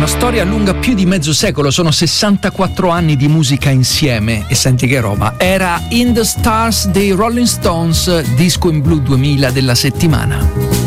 Una storia lunga più di mezzo secolo, sono 64 anni di musica insieme e senti che roba. Era In the Stars dei Rolling Stones, disco in blu 2000 della settimana.